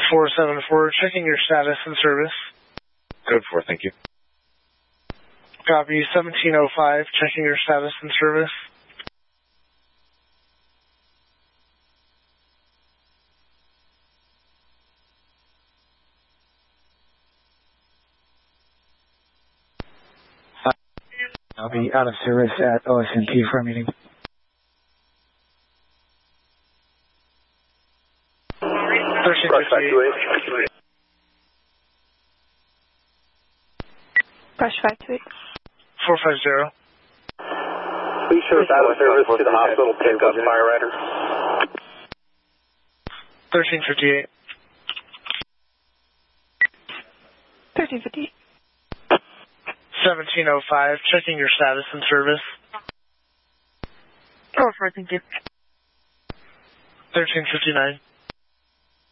474, checking your status and service. Code 4, thank you. Copy, 1705, checking your status and service. I'll be out of service at OSNP for a meeting. Brush 528. 450. Please show out of service to the hospital pickup fire rider. 1358. 1358. 1705, checking your status and service. Oh, 4, thank you. 1359.